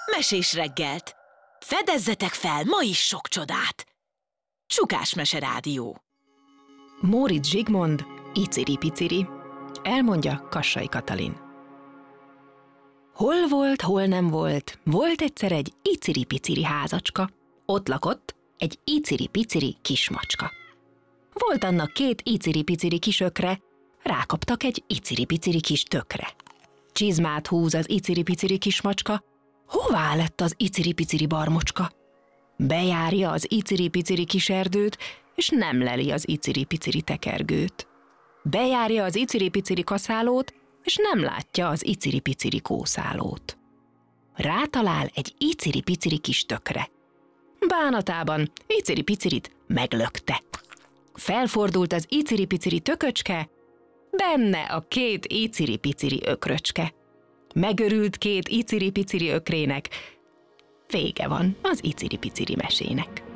Mesés reggelt! Fedezzetek fel ma is sok csodát! Csukás Mese Rádió. Móricz Zsigmond, Iciri-piciri. Elmondja Kassai Katalin. Hol volt, hol nem volt, volt egyszer egy iciri-piciri házacska. Ott lakott egy iciri-piciri kismacska. Volt annak 2 iciri-piciri kisökre, rákaptak egy iciri-piciri kis tökre. Csizmát húz az iciri-piciri kismacska, hová lett az iciri-piciri barmocska? Bejárja az iciri-piciri kiserdőt, és nem leli az iciri-piciri tekergőt. Bejárja az iciri-piciri kaszálót, és nem látja az iciri-piciri kószálót. Rátalál egy iciri-piciri kis tökre. Bánatában iciri-picirit meglökte. Felfordult az iciri-piciri tököcske, benne a 2 iciri-piciri ökröcske. Megörült 2 iciri-piciri ökrének. Vége van az iciri-piciri mesének.